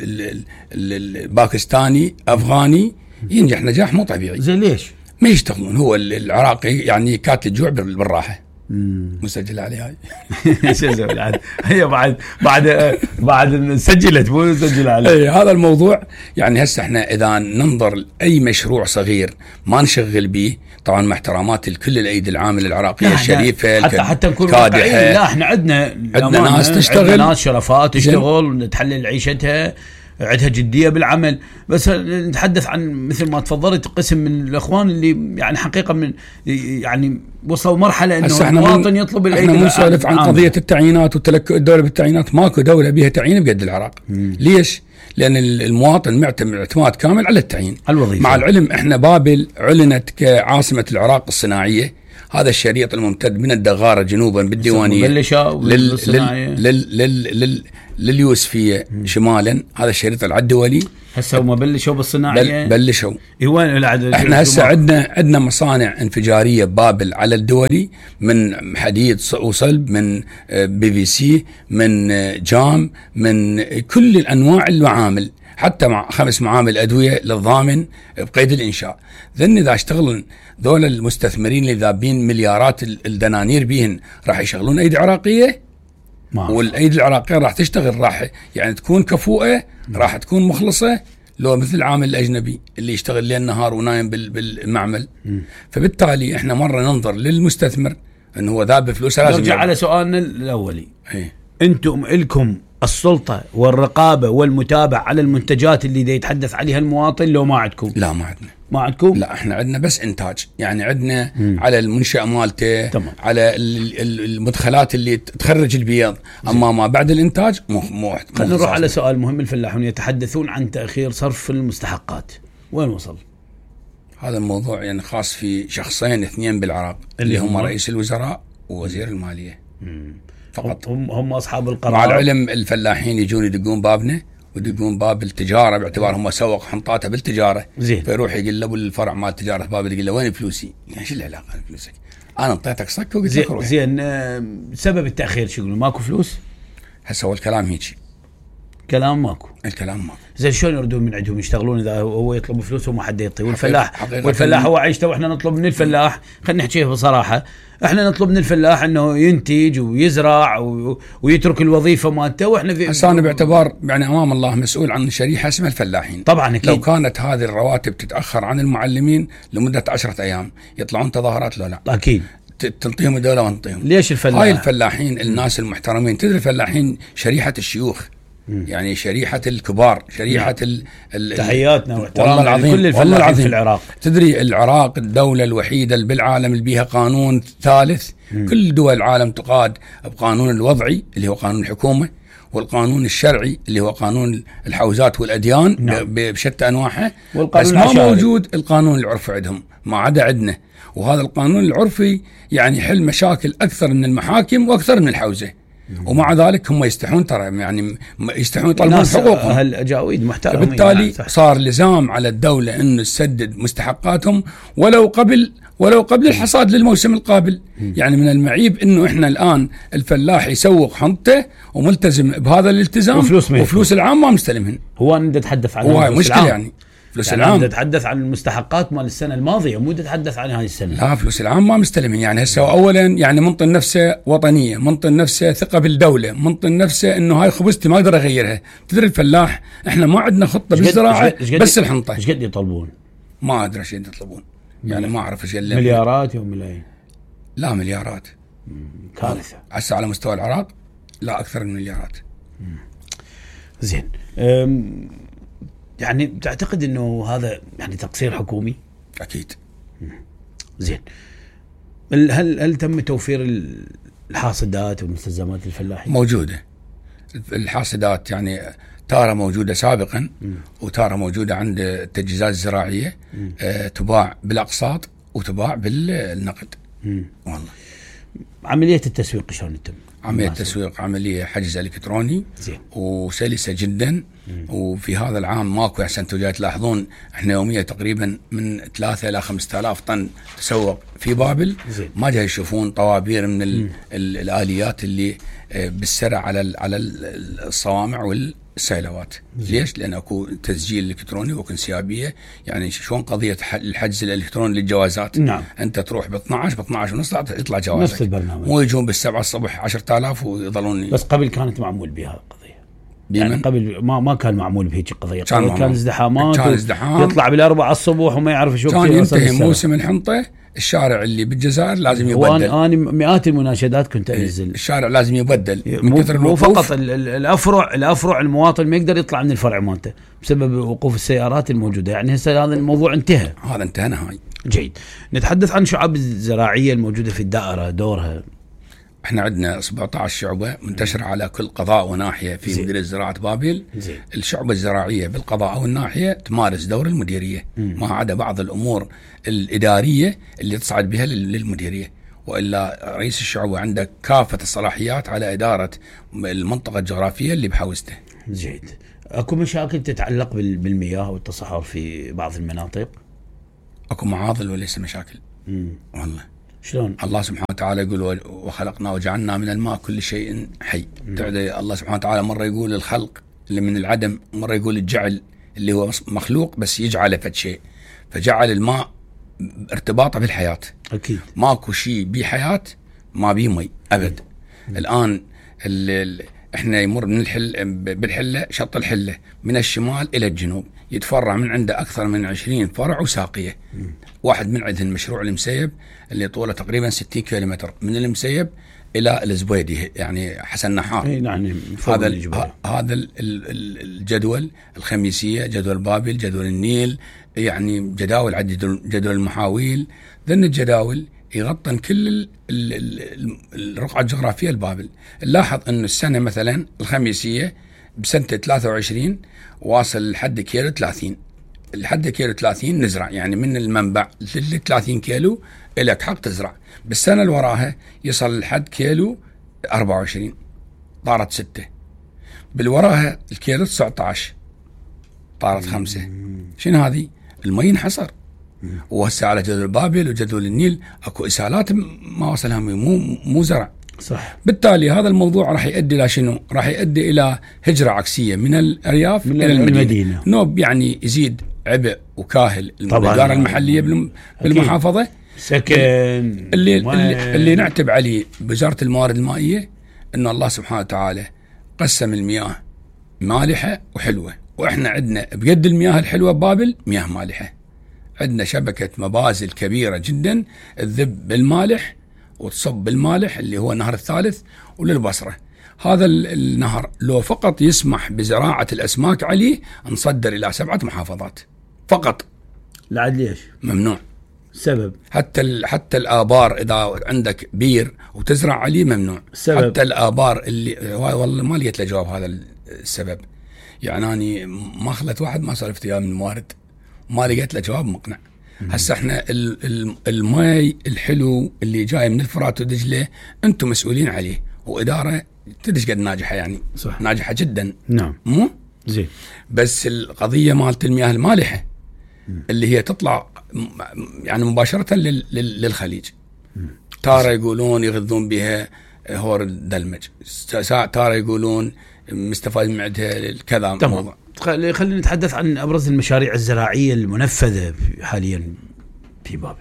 الباكستاني افغاني ينجح نجاح مو طبيعي. زي ليش؟ ما يشتغلون. هو العراقي يعني كات الجوع بالراحة. مسجل عليها هاي. شو اسوي العاد؟ هي بعد بعد بعد سجلت مو مسجل عليها. اي هذا الموضوع. يعني هسه احنا اذا ننظر لاي مشروع صغير ما نشغل به، طبعا مع احترامات لكل الايدي العامله العراقيه الشريفه حتى حتى نكون واقعيين. لا احنا عندنا عندنا ناس تشتغل، عندنا ناس شرفات تشتغل ونتحلل عيشتها، عندها جدية بالعمل. بس نتحدث عن مثل ما تفضلت قسم من الأخوان اللي يعني حقيقة من يعني وصلوا مرحلة إنه المواطن يطلب الأيدي. احنا نسولف عن قضية التعيينات وتلك الدولة بالتعيينات. ماكو دولة بها تعيين بقد العراق. مم. ليش؟ لأن المواطن معتمد اعتماد كامل على التعيين الوظيفة. مع العلم احنا بابل علنت كعاصمة العراق الصناعية، هذا الشريط الممتد من الدغارة جنوبا بالديوانية لل... لل... لل... لل... لل... لليوسفية شمالا، هذا الشريط العد الدولي. هسه هم بلشوا بالصناعية؟ بل... بلشوا. وين احنا هسه عندنا عندنا مصانع انفجارية ببابل على الدولي، من حديد وصلب، من بي في سي، من جام، من كل الانواع المعامل، حتى مع خمس معامل ادوية للضامن بقيد الانشاء. ذن اذا اشتغلن ذول المستثمرين اللي ذابين مليارات الدنانير بيهن راح يشغلون ايدي عراقية، والايدي العراقية راح تشتغل، راح يعني تكون كفؤة، راح تكون مخلصة، لو مثل العامل الاجنبي اللي يشتغل ليل نهار ونايم بالمعمل. م. فبالتالي احنا مرة ننظر للمستثمر انه هو ذاب فلوسه. لازم نرجع على سؤالنا الاولي. ايه؟ انتم الكم السلطة والرقابة والمتابعة على المنتجات اللي دا يتحدث عليها المواطن، لو ما عندكم؟ لا ما عندنا. ما عندكم؟ لا احنا عندنا بس انتاج، يعني عندنا مم. على المنشأة مالته، تمام. على المدخلات اللي تخرج البيض، اما ما بعد الانتاج مو مو. خلينا نروح على سؤال مهم. الفلاحون يتحدثون عن تأخير صرف المستحقات، وين وصل؟ هذا الموضوع يعني خاص في شخصين اثنين بالعراق اللي, اللي هم رئيس الوزراء ووزير المالية. مم. فقط هم هم اصحاب القرار. مع العلم الفلاحين يجون يدقون بابنا ويدقون باب التجاره، باعتبار هم سوق حنطاته بالتجاره، زين. فيروح يقول له بالفرع مال التجاره باب، يقول له وين فلوسي؟ يعني شو العلاقه بفلوسك؟ انا اعطيتك صك وقلت لك روح. زين سبب التاخير شو يقولون؟ ماكو فلوس؟ هسه هو الكلام هيك، كلام ماكو، الكلام ماكو. زين شلون يردون من عندهم يشتغلون اذا هو يطلب فلوس وما حد يعطيه؟ والفلاح والفلاح هو عايشته، واحنا نطلب من الفلاح، خلينا نحكيها بصراحه، احنا نطلب من الفلاح انه ينتج ويزرع ويترك الوظيفه مالته، واحنا في هسه انا باعتبار يعني امام الله مسؤول عن شريحه اسمها الفلاحين. طبعا اكيد. لو كانت هذه الرواتب تتاخر عن المعلمين لمده عشرة ايام يطلعون تظاهرات، لو لا اكيد تنطيهم الدوله وانطيهم. ليش الفلاح؟ هاي الفلاحين الناس المحترمين، تدري الفلاحين شريحه الشيوخ، يعني شريحة الكبار، شريحة ال ال تحياتنا واحترامنا لكل الفلاحين في العراق. تدري العراق الدولة الوحيدة بالعالم اللي بيها قانون ثالث. مم. كل دول العالم تقاد بقانون الوضعي اللي هو قانون الحكومة، والقانون الشرعي اللي هو قانون الحوزات والأديان. نعم. بشتى أنواعها، بس ما موجود القانون العرفي عندهم، ما عدا عندنا. وهذا القانون العرفي يعني يحل مشاكل أكثر من المحاكم وأكثر من الحوزة. ومع ذلك هم يستحون، ترى يعني يستحون يطلبون حقوقهم. هالأجاويد محترمين. بالتالي يعني صار لزام على الدولة انه تسدد مستحقاتهم ولو قبل ولو قبل الحصاد للموسم القابل. م. يعني من المعيب انه احنا الان الفلاح يسوق حنطه وملتزم بهذا الالتزام، وفلوس, وفلوس العام ما مستلمهن. هو نتحدث عن هو مشكلة يعني فلوس يعني العام. نتحدث عن المستحقات مال السنه الماضيه، مو نتحدث عن هذه السنه. لا فلوس العام ما مستلمين. يعني هسه اولا يعني منطن نفسه وطنيه، منطن نفسه ثقه بالدوله، منطن نفسه انه هاي خبزتي ما اقدر اغيرها. تدري الفلاح احنا ما عندنا خطه بالزراعه، بس الحنطه. ايش قد يطلبون؟ ما ادري ايش يطلبون، يعني ما اعرف ايش. مليارات يوم ملايين؟ لا مليارات، كارثه. هسه على مستوى العراق لا اكثر من مليارات. مم. زين يعني تعتقد انه هذا يعني تقصير حكومي؟ اكيد. زين هل هل تم توفير الحاصدات والمستلزمات للفلاحين؟ موجوده الحاصدات، يعني تارة موجوده سابقا، م. وتارة موجوده عند التجهيزات الزراعيه، آه تباع بالاقساط وتباع بالنقد. م. والله عمليه التسويق شلون تتم؟ عملية التسويق عملية حجز إلكتروني زين. وسلسة جدا. مم. وفي هذا العام ماكو، أحسن تجاه تلاحظون احنا يوميا تقريبا من ثلاثة إلى خمسة آلاف طن تسوق في بابل. زين. ما جاي يشوفون طوابير من ال ال الآليات اللي بالسرع على على الصوامع والسيلوات. ليش؟ لأن أكو تسجيل إلكتروني وكنسيابية. يعني شلون قضية الحجز الإلكتروني للجوازات؟ نعم. أنت تروح ب اثناشر ب اثناشر ونص يطلع جوازك. نفس البرنامج. مو يجون بالسبعة الصبح عشرة آلاف ويظلون. بس قبل كانت معمول بها القضية. يعني قبل ما ما كان معمول بهيك القضية. كان, كان ازدحامات. كان ازدحام. يطلع بالأربعة الصبح وما يعرف شو كان ينتهي موسم الحنطة. الشارع اللي بالجزائر لازم يبدل. وانا انا مئات المناشدات كنت انزل. الشارع لازم يبدل من كثر الوقوف. مو فقط الافرع الافرع المواطن ما يقدر يطلع من الفرع مالته بسبب وقوف السيارات الموجوده. يعني هسه هذا الموضوع انتهى. هذا انتهى نهائي. جيد. نتحدث عن شعب الزراعيه الموجوده في الدائره، دورها. احنا عندنا سبعة عشر شعبة منتشرة على كل قضاء وناحية في مديرية زراعة بابل. زي. الشعبة الزراعية بالقضاء أو الناحية تمارس دور المديرية، ما عدا بعض الأمور الإدارية اللي تصعد بها للمديرية. وإلا رئيس الشعوبة عنده كافة الصلاحيات على إدارة المنطقة الجغرافية اللي بحوزته. جيد. أكو مشاكل تتعلق بالمياه والتصحر في بعض المناطق؟ أكو معاضل وليس مشاكل. مم. والله شلون؟ الله سبحانه وتعالى يقول وخلقنا وجعلنا من الماء كل شيء حي. تعدي الله سبحانه وتعالى مرة يقول الخلق اللي من العدم، مرة يقول الجعل اللي هو مخلوق بس يجعله فد شيء، فجعل الماء ارتباطه بالحياة. أكيد. ماكو شيء بحياة ما بيه مي أبد. مم. الآن ال احنا يمر من الحل بالحلة، شط الحلة من الشمال إلى الجنوب يتفرع من عنده أكثر من عشرين فرع وساقية. مم. واحد من عندهم مشروع المسيب اللي طوله تقريبا ستين كيلومتر من المسيب إلى الزبيدي يعني حسن نحار. يعني هذا هذا الجدول الخميسية، جدول بابل، جدول النيل، يعني جداول عدد جدول المحاويل. ذن الجداول يغطن كل الرقعة الجغرافية البابل. نلاحظ أنه السنة مثلا الخميسية بسنة ثلاثة وعشرين واصل لحد كيلو ثلاثين، لحد كيلو ثلاثين نزرع، يعني من المنبع ل ثلاثين كيلو إلك حق تزرع. بالسنة اللي وراها يصل لحد كيلو أربعة وعشرين، طارت ستة. بالوراها الكيلو تسعة عشر، طارت خمسة. شنو هذه؟ المي انحصر. وهسه على جدول بابل وجدول النيل اكو اسالات ما وصلها مو مو زرع. صح. بالتالي هذا الموضوع راح يؤدي الى شنو؟ راح يؤدي الى هجره عكسيه من الارياف من الى المدينه. المدينة. نوب يعني يزيد عبء وكاهل الاداره المحليه بالمحافظه. سكن اللي اللي, اللي نعتب عليه بوزاره الموارد المائيه انه الله سبحانه وتعالى قسم المياه مالحه وحلوه، واحنا عندنا بقد المياه الحلوه ببابل مياه مالحه. عندنا شبكة مبازل كبيرة جدا تذب بالمالح وتصب بالمالح اللي هو النهر الثالث وللبصرة. هذا النهر لو فقط يسمح بزراعة الأسماك عليه نصدر إلى سبعة محافظات فقط. لا عاد ليش؟ ممنوع. سبب؟ حتى حتى الآبار إذا عندك بير وتزرع عليه ممنوع. سبب؟ حتى الآبار اللي والله ما لقيت له جواب هذا السبب. يعني أنا ما خلت واحد ما سولفت إياه من الموارد ما لقيت له جواب مقنع. هسه احنا الماء الحلو اللي جاي من الفرات ودجله انتم مسؤولين عليه، واداره تدش قد ناجحه يعني. صح. ناجحه جدا. نعم. مو زين. بس القضيه مالت المياه المالحه اللي هي تطلع يعني مباشره للخليج. تاره يقولون يغذون بها هور الدلمج، تاره يقولون مستفاد من عندها كذا. تمام. خلينا نتحدث عن أبرز المشاريع الزراعية المنفذة حاليا في بابل.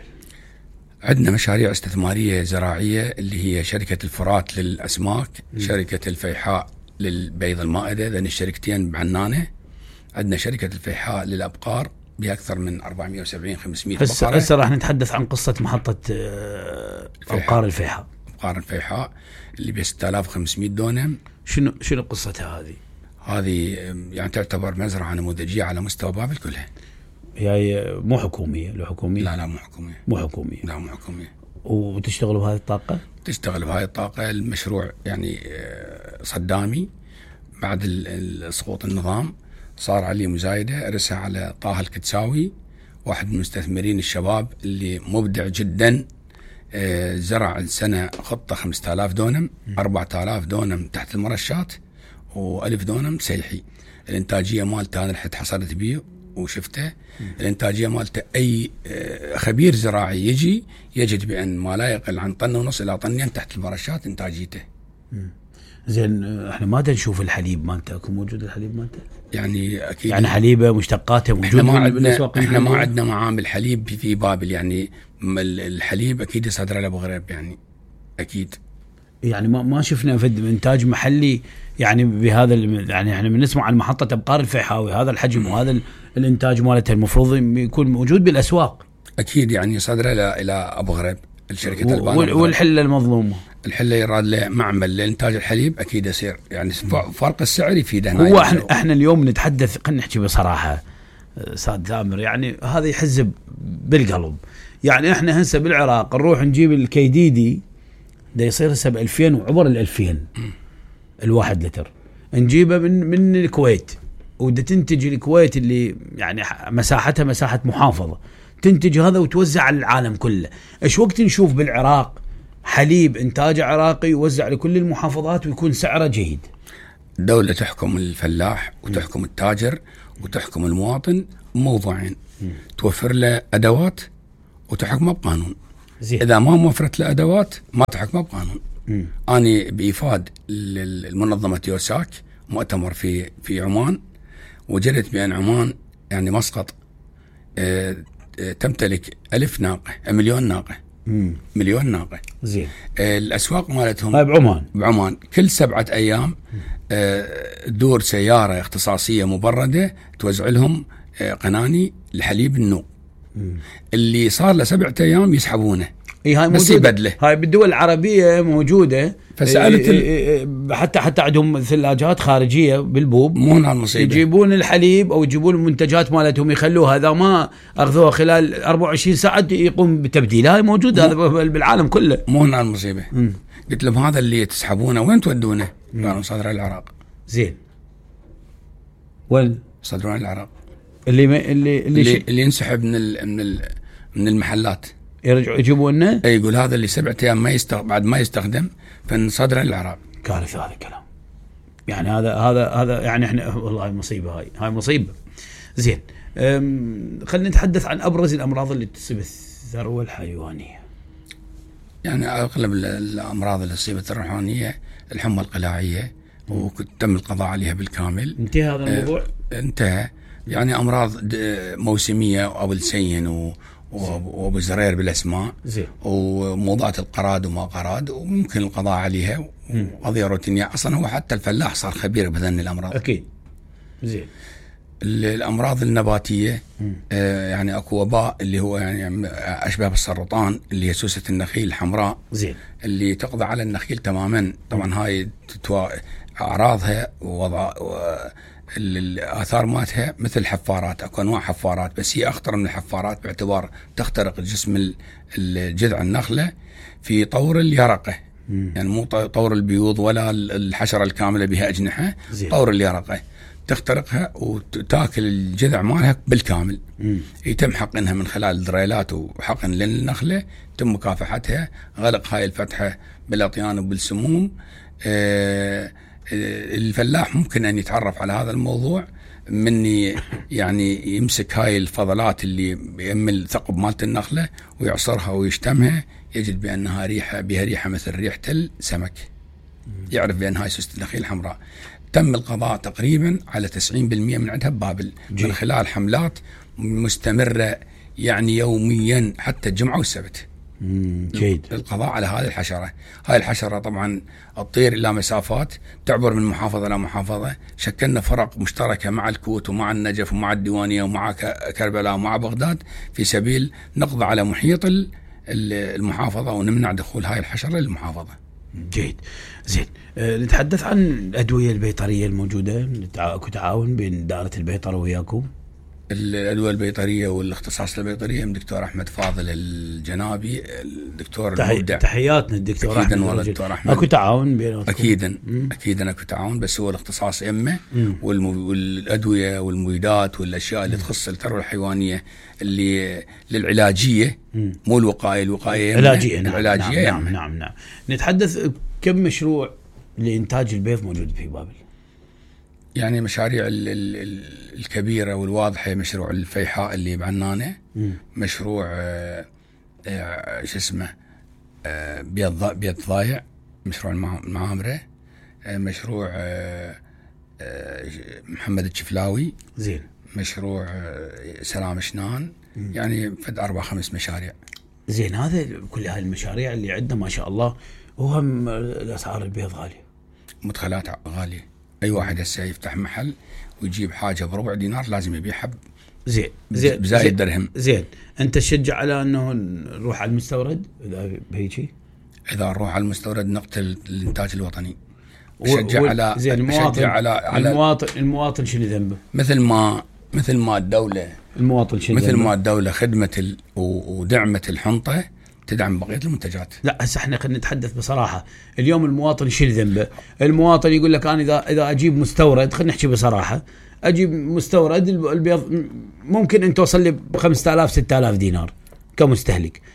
عندنا مشاريع استثمارية زراعية اللي هي شركة الفرات للأسماك، م. شركة الفيحاء للبيض المائدة، ذن الشركتين بعنانة. عندنا شركة الفيحاء للأبقار بأكثر من أربعمائة وسبعين خمسمائة بقرة. هسه راح نتحدث عن قصة محطة أبقار الفيحاء. أبقار الفيحاء اللي ب ستة آلاف وخمسمائة دونم. شنو شنو قصتها هذه؟ هذه يعني تعتبر مزرعة نموذجية على مستوى بابل كلها. هي مو حكومية؟ لو حكومية؟ لا لا مو حكومية. مو حكومية. لا مو حكومية. وتشتغل بهذه الطاقة؟ تشتغل بهذه الطاقة. المشروع يعني صدامي بعد سقوط النظام صار عليه مزايدة. أرسها على طه الكتساوي، واحد من المستثمرين الشباب اللي مبدع جدا. زرع السنة خطة خمسة آلاف دونم، أربعة آلاف دونم تحت المرشات وألف دونم سيحي. الإنتاجية مالته أنا رحت حصلت بيه وشفته. الإنتاجية مالته أي خبير زراعي يجي يجد بأن ما لا يقل عن طن ونص إلى طنين تحت المرشات إنتاجيته. زين. احنا ما نشوف الحليب مالته، اكو موجود الحليب مالته؟ يعني اكيد يعني حليبه مشتقاته موجود. احنا ما عندنا احنا ما عندنا معامل حليب في بابل. يعني الحليب اكيد يصدر له بغرب يعني اكيد. يعني ما ما شفنا فد انتاج محلي يعني بهذا. يعني احنا بنسمع عن محطه ابقار الفيحاوي هذا الحجم وهذا الانتاج مالته المفروض يكون موجود بالاسواق اكيد. يعني صدره الى الى ابو غريب الشركه البان. والحله المظلومه الحله يراد له معمل لانتاج الحليب اكيد يصير يعني فرق السعر يفيده. هو احنا احنا اليوم نتحدث خلينا نحكي بصراحه استاذ ثامر، يعني هذا يحز بالقلب. يعني احنا هسه بالعراق نروح نجيب الكيديدي ده يصير هسه ب ألفين وعبر ال ألفين الواحد لتر، نجيبه من من الكويت وده تنتج الكويت اللي يعني مساحتها مساحه محافظه، تنتج هذا وتوزع على العالم كله. ايش وقت نشوف بالعراق حليب إنتاجه عراقي يوزع لكل المحافظات ويكون سعره جيد. الدولة تحكم الفلاح وتحكم التاجر وتحكم المواطن موضوعين، توفر له أدوات وتحكمه بقانون. زي. إذا ما موفرت له أدوات ما تحكمه بقانون. م. أنا بإفاد المنظمة يوساك مؤتمر في في عمان، وجدت بأن عمان يعني مسقط اه تمتلك ألف ناقة مليون ناقة. مم. مليون ناقة. زين. اه الأسواق مالتهم هاي بعمان بعمان كل سبعة أيام اه دور سيارة اختصاصية مبردة توزع لهم اه قناني لحليب النوق. مم. اللي صار له سبعة أيام يسحبونه. إيه هاي بس يبدله. هاي بالدول العربية موجودة. فسألت إيه إيه حتى حتى عندهم ثلاجات خارجية بالبوب، مو هنا المصيبة، يجيبون الحليب أو يجيبون المنتجات مالتهم يخلوها، إذا ما أخذوها خلال أربعة وعشرين ساعة يقوم بتبديل. هاي موجود هذا بالعالم كله. مو هنا المصيبة. مم. قلت لهم هذا اللي تسحبونه وين تودونه؟ قالوا صدر العراق. زين. وين صدرون العراق؟ اللي ما اللي اللي, اللي, اللي ينسحب من ال من ال من المحلات يرجعوا يجيبونه. اي يقول هذا اللي سبعة ايام ما يستخدم بعد ما يستخدم فنصدر العراق. كارثه هذا الكلام. يعني هذا هذا هذا يعني احنا والله مصيبه، هاي هاي مصيبه. زين، خلينا نتحدث عن ابرز الامراض اللي تصيب الثروه الحيوانيه. يعني اغلب الامراض اللي تصيب الثروه الحيوانيه الحمى القلاعيه، وتم القضاء عليها بالكامل. انتهى هذا الموضوع؟ اه انتهى. يعني امراض موسميه او السين و وابو زرير بالاسماء، زين، وموضوعات القراد وما قراد وممكن القضاء عليها، وقضيه روتينيه. اصلا هو حتى الفلاح صار خبير بهذن الامراض. اكيد. زين. الامراض النباتيه آه يعني اكو وباء اللي هو يعني اشبه بالسرطان، اللي هي سوسه النخيل الحمراء. زين. اللي تقضي على النخيل تماما. طبعا هاي تتوا... اعراضها ووضع و... الآثار ماتها مثل حفارات، أكو أنواع حفارات، بس هي أخطر من الحفارات باعتبار تخترق جسم الجذع النخلة في طور اليرقة. مم. يعني مو طور البيوض ولا الحشرة الكاملة بها أجنحة. زي. طور اليرقة تخترقها وتاكل الجذع مالها بالكامل. مم. يتم حقنها من خلال دريلات وحقن للنخلة، تم مكافحتها، غلق هاي الفتحة بالأطيان وبالسموم. آه الفلاح ممكن أن يتعرف على هذا الموضوع مني، يعني يمسك هاي الفضلات اللي يمل ثقب مالت النخلة ويعصرها ويشتمها، يجد بأنها ريحة بها ريحة مثل ريحة السمك، يعرف بأن هاي سوسة النخيل الحمراء. تم القضاء تقريبا على تسعين بالمئة من عندها ببابل من خلال حملات مستمرة يعني يوميا حتى الجمعة والسبت. جيد. القضاء على هذه الحشرة. هاي الحشرة طبعا تطير إلى مسافات، تعبر من محافظة إلى محافظة. شكلنا فرق مشتركة مع الكوت ومع النجف ومع الديوانية ومع كربلاء ومع بغداد في سبيل نقضي على محيط المحافظة ونمنع دخول هاي الحشرة للمحافظة. جيد. زين، أه نتحدث عن الأدوية البيطرية الموجودة. اكو تعاون بين دائرة البيطرة وياكم؟ الأدوية البيطرية والاختصاص البيطرية من دكتور أحمد فاضل الجنابي، الدكتور تحي... المبدع. تحياتنا الدكتور أحمد. أكيدا والله دكتور أحمد. أكو تعاون بيناتكم؟ أكيدا أكيدا أكو تعاون، بس هو الاختصاص إمه والمو... والأدوية والمبيدات والأشياء اللي تخص الثروة الحيوانية اللي للعلاجية. مم. مو الوقاية، الوقاية العلاجية. نعم. العلاجية. نعم. نعم. نعم نعم نتحدث كم مشروع لإنتاج البيض موجود في بابل؟ يعني مشاريع ال ال الكبيرة والواضحة، مشروع الفيحاء اللي بعنانة، مشروع آه آه شو اسمه آه بيض بيض ضايع، مشروع المعامرة، آه مشروع آه آه محمد الشفلاوي. زين. مشروع آه سلام شنان. مم. يعني فد أربع خمس مشاريع. زين، هذا كل هاي المشاريع اللي عندنا ما شاء الله، وهم الأسعار البيض غالية، مدخلات غالية. أي واحد هسه يفتح محل ويجيب حاجة بربع دينار لازم يبيعها زين زين بزايد درهم. زين، أنت تشجع على أنه نروح على المستورد إذا بهيجي؟ إذا نروح على المستورد نقتل الإنتاج الوطني. أشجع و... على زين. المواطن على على المواطن المواطن شنو ذنبه؟ مثل ما مثل ما الدولة المواطن شنو مثل ذنبه؟ ما الدولة خدمت ال... ودعمت الحنطة تدعم بقية المنتجات. لا هسه احنا خلينا نتحدث بصراحة. اليوم المواطن شنو ذنبه؟ المواطن يقول لك أنا إذا إذا أجيب مستورد، خلينا نحكي بصراحة، أجيب مستورد البيض ممكن أن توصل لي بخمسة آلاف ستة آلاف دينار كمستهلك،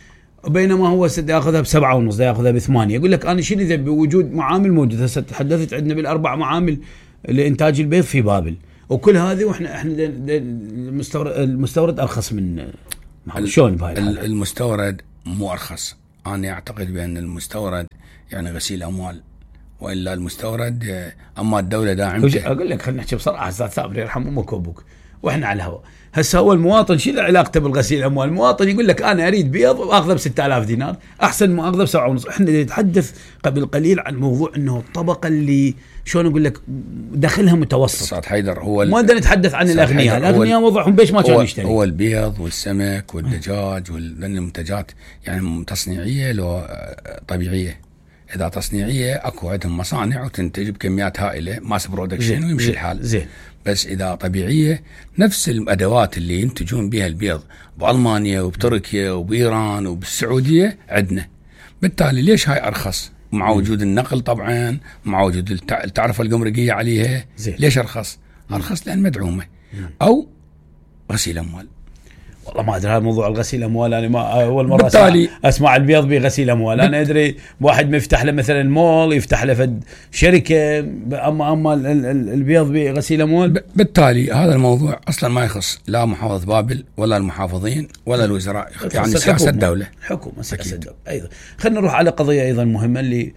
بينما هو ياخذها بسبعة ونص، ياخذها بثمانية. يقول لك انا شنو اذا بوجود معامل موجود. هسه تحدثت عندنا بالاربع معامل لانتاج البيض في بابل، وكل هذه واحنا احنا المستورد المستورد ارخص من شلون بهاي الحالة؟ المستورد مو ارخص. انا اعتقد بان المستورد يعني غسيل اموال، والا المستورد اما الدوله داعمته. اقول لك خلينا نحكي بصراحه استاذ ثابر يرحم امك وابوك واحنا على الهواء. هسه هو المواطن شو علاقته بالغسيل الاموال؟ المواطن يقول لك انا اريد بيض واخذه ب ستة آلاف دينار احسن ما اخذه بسبعة ونص. احنا نتحدث قبل قليل عن موضوع انه الطبقه اللي شلون اقول لك دخلها متوسط. استاذ حيدر هو ما بدنا نتحدث عن الاغنياء، الاغنياء وضعهم بيش ما كانوا يشتري. هو البيض والسمك والدجاج والمنتجات يعني تصنيعيه لو طبيعيه. اذا تصنيعيه اكو عندهم مصانع وتنتج بكميات هائله ماس برودكشن ويمشي الحال. زين. بس اذا طبيعيه نفس الادوات اللي ينتجون بها البيض بالمانيا وبتركيا وبايران وبالسعوديه عندنا، بالتالي ليش هاي ارخص؟ مع وجود النقل طبعا، مع وجود التعرفه الجمركيه عليها. زي. ليش ارخص؟ ارخص لان مدعومه او غسيل اموال. والله ما ادري هذا موضوع الغسيل اموال، انا ما اول مره بالتالي اسمع البيض بغسيل اموال. انا ادري واحد ما يفتح له مثلا مول، يفتح له فد شركه، اما اما البيض بغسيل اموال. بالتالي هذا الموضوع اصلا ما يخص لا محافظ بابل ولا المحافظين ولا الوزراء، يعني سياسه الدوله، حكومه سياسه الدوله. ايضا خلينا نروح على قضيه ايضا مهمه اللي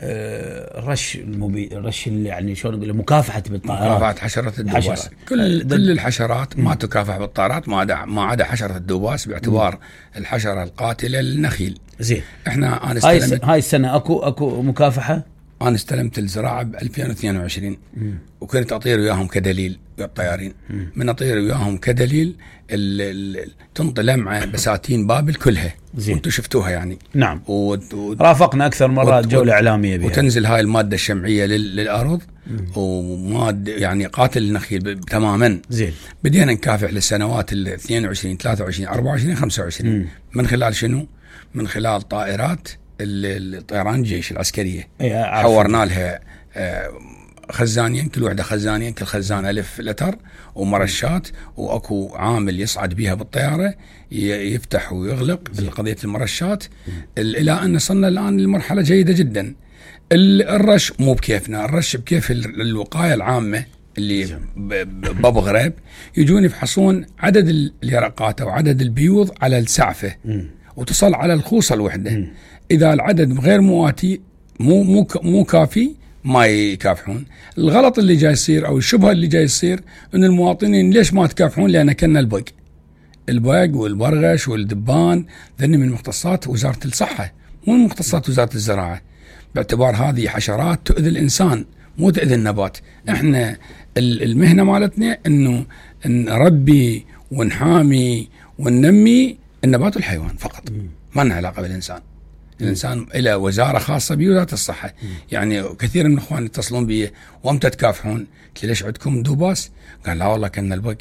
الرش المبيد، الرش اللي يعني شلون نقول مكافحه بالطائرات، مكافحه حشره الدوباس. كل كل الحشرات ما تكافح بالطائرات ما عدا ما عدا حشره الدوباس باعتبار م. الحشره القاتله للنخيل. زين. احنا انا استلمت هاي السنه اكو اكو مكافحه. انا استلمت الزراعه ب ألفين واثنين وعشرين م. وكنت اطير وياهم كدليل الطيارين، من اطير وياهم كدليل تنطي لمعه بساتين بابل كلها. وانتم شفتوها يعني. نعم. و... و... رافقنا اكثر مرات جوله اعلاميه بها. وتنزل هاي الماده الشمعيه لل... للارض وماده يعني قاتل النخيل ب... تماما. زين. بدينا نكافح للسنوات ال اثنين وعشرين ثلاثة وعشرين أربعة وعشرين خمسة وعشرين م. من خلال شنو؟ من خلال طائرات الطيران الجيش العسكريه. حورنا لها آه خزانين، كل وحده خزانين، كل خزان ألف لتر، ومرشات، واكو عامل يصعد بها بالطياره يفتح ويغلق بقضيه المرشات، الى ان وصلنا الان لمرحله جيده جدا. الرش مو بكيفنا، الرش بكيف الوقايه العامه اللي بابو غريب يجون يفحصون عدد اليرقات او عدد البيوض على السعفه وتصل على الخوصه الوحده. اذا العدد غير مواتي مو مو مو كافي ما يكافحون. الغلط اللي جاي يصير او الشبهه اللي جاي يصير ان المواطنين ليش ما تكافحون؟ لان كنا البق البق والبرغش والدبان ذني من مختصات وزاره الصحه مو من مختصات وزاره الزراعه، باعتبار هذه حشرات تؤذي الانسان مو تؤذي النبات. احنا المهنه مالتنا انه نربي ونحامي وننمي النبات والحيوان فقط، ما لنا علاقه بالانسان. الانسان الى وزاره خاصه بوزاره الصحه. يعني كثير من الاخوان يتصلون بي وامتى تكافحون؟ قلت ليش عندكم دوباس؟ قال لا والله كنا البق.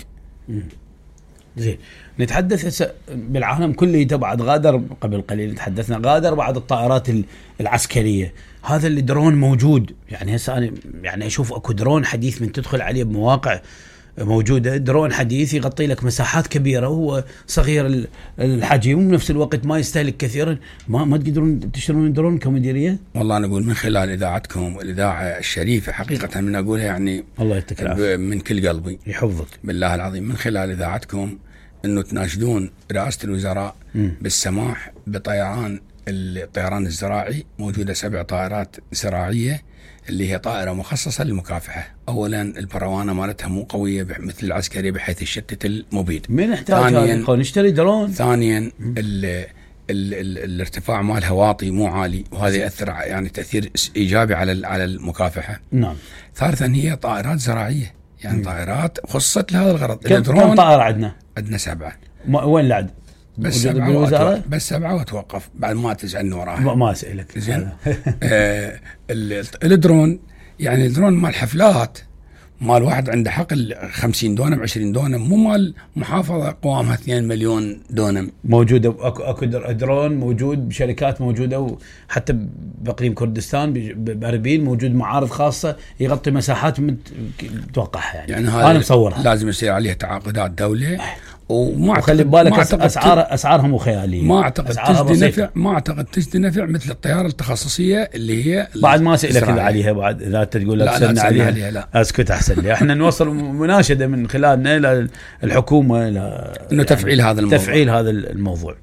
زين. نتحدث هسه بالعالم كله بعد غادر قبل قليل تحدثنا غادر بعض الطائرات العسكريه، هذا الدرون موجود. يعني هسه انا يعني اشوف اكو درون حديث من تدخل عليه بمواقع موجوده، درون حديث يغطي لك مساحات كبيره وهو صغير الحجم وبنفس الوقت ما يستهلك كثيرا. ما ما تقدرون تشترون درون كمديريه؟ والله انا اقول من خلال اذاعتكم والاذاعه الشريفه حقيقه من اقولها يعني الله يعطيك العافيه من كل قلبي يحفظك بالله العظيم، من خلال اذاعتكم انه تناشدون رئاسه الوزراء م. بالسماح بطيران الطيران الزراعي. موجوده سبع طائرات زراعيه اللي هي طائرة مخصصة للمكافحة. أولا البروانة مالتها مو قوية مثل العسكرية بحيث يشتت المبيد. من نحتاج هذا؟ نشتري درون. ثانيا ال ال ال الارتفاع مالها واطي مو عالي، وهذا يأثر يعني تأثير إيجابي على على المكافحة. نعم. ثالثا هي طائرات زراعية، يعني م. طائرات خصت لهذا الغرض. كم طائرة عندنا؟ عندنا سبعة. وين العدد؟ بس سبعة وأتوقف. بس سبعة واتوقف بعد ما تسألني وراها. ما, ما اسألك. زين. آه الدرون يعني الدرون مال حفلات، مال واحد عنده حقل خمسين دونم عشرين دونم، مو مال محافظة قوامها اثنين مليون دونم. موجودة اكو اكو درون موجود بشركات موجودة، وحتى بإقليم كردستان بأربيل موجود معارض خاصة يغطي مساحات متوقعها. يعني, يعني أنا مصورها. لازم يصير عليها تعاقدات دولة وما خلي بالك اسعار اسعارها مو خياليه، ما اعتقد تجدي نفع ما اعتقد تجدي نفع مثل الطياره التخصصيه اللي هي بعد ما اسالك عليها. بعد اذا تقول لك لا, لا عليها, عليها لا. اسكت احسن لي. احنا نوصل مناشده من خلالنا الى الحكومه الى انه يعني تفعيل هذا الموضوع تفعيل هذا الموضوع.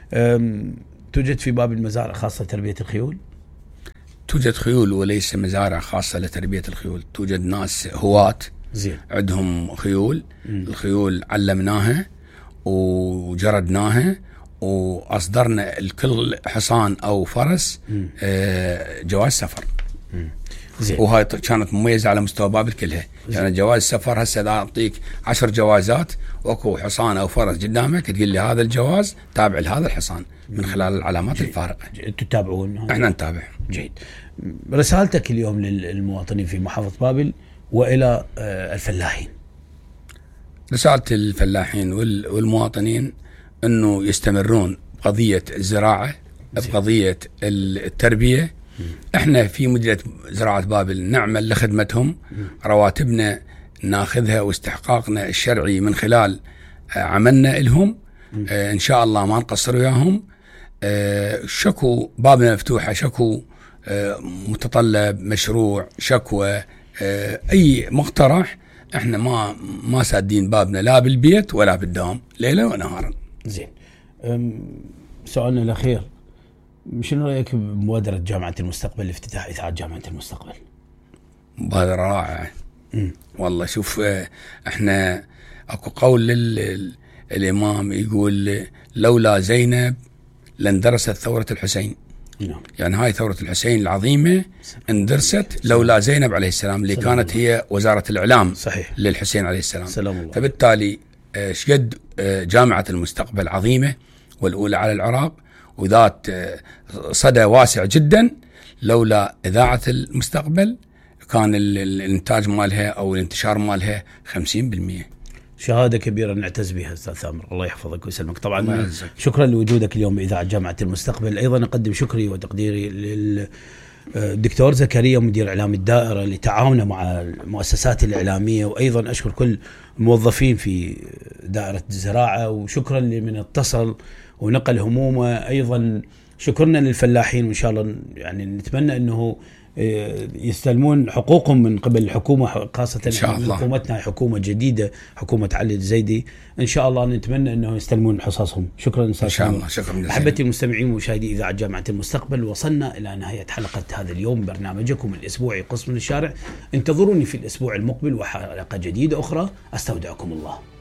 توجد في باب المزارع خاصه تربيه الخيول؟ توجد خيول وليس مزارع خاصه لتربيه الخيول، توجد ناس هواة زين عندهم خيول. م. الخيول علمناها وجردناها واصدرنا الكل حصان او فرس آه جواز سفر. زين. وهاي كانت مميزه على مستوى بابل كلها. يعني جواز سفر هسه اعطيك عشر جوازات واكو حصان او فرس قدامك تقول لي هذا الجواز تابع لهذا الحصان من خلال العلامات جيد. الفارقه. انتم تتابعون؟ احنا نتابع. جيد. رسالتك اليوم للمواطنين في محافظه بابل والى الفلاحين؟ رسالة الفلاحين والمواطنين أنه يستمرون بقضية الزراعة بقضية التربية. احنا في مديرية زراعة بابل نعمل لخدمتهم، رواتبنا ناخذها واستحقاقنا الشرعي من خلال عملنا لهم. اه ان شاء الله ما نقصر وياهم. اه شكو بابنا مفتوحة، شكو اه متطلب مشروع شكوى اه اي مقترح، احنا ما ما سادين بابنا لا بالبيت ولا بالدوام ليلة ونهارا. زين. سؤالنا الأخير، شنو رأيك بمبادرة جامعة المستقبل لافتتاح إذاعة جامعة المستقبل؟ مبادرة رائعة. والله شوف احنا اكو قول للإمام يقول لولا زينب لاندرست ثورة الحسين. نعم. يعني هاي ثورة الحسين العظيمة اندرست لولا زينب عليه السلام اللي كانت هي وزارة الإعلام. صحيح. للحسين عليه السلام. سلام الله. فبالتالي شقد جامعة المستقبل عظيمة والأولى على العراق وذات صدى واسع جدا، لولا إذاعة المستقبل كان الانتاج مالها أو الانتشار مالها خمسين بالمئة. شهادة كبيرة نعتز بها أستاذ ثامر، الله يحفظك ويسلمك. طبعا شكرا لوجودك اليوم بإذاعة جامعة المستقبل. أيضا أقدم شكري وتقديري للدكتور زكريا مدير إعلام الدائرة لتعاونه مع المؤسسات الإعلامية، وأيضا أشكر كل الموظفين في دائرة الزراعة، وشكرا لمن اتصل ونقل همومه. أيضا شكرنا للفلاحين، وإن شاء الله يعني نتمنى أنه يستلمون حقوقهم من قبل الحكومة، خاصة إن شاء الله. حكومتنا حكومة جديدة، حكومة علي الزيدي، إن شاء الله نتمنى أنه يستلمون حصصهم. شكرا إن شاء الله. شكرا أحبتي المستمعين ومشاهدي إذاعة جامعة المستقبل، وصلنا إلى نهاية حلقة هذا اليوم برنامجكم الأسبوعي قسم من الشارع. انتظروني في الأسبوع المقبل وحلقة جديدة أخرى. أستودعكم الله.